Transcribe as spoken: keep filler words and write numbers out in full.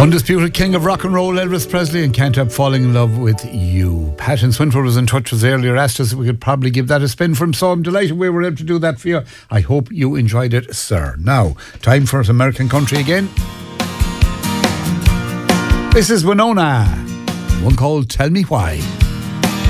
Undisputed king of rock and roll, Elvis Presley, and Can't Help Falling in Love with You. Pat in Swinford was in touch with us earlier, asked us if we could probably give that a spin for him, so I'm delighted we were able to do that for you. I hope you enjoyed it, sir. Now, time for American country again. This is Winona, one called Tell Me Why.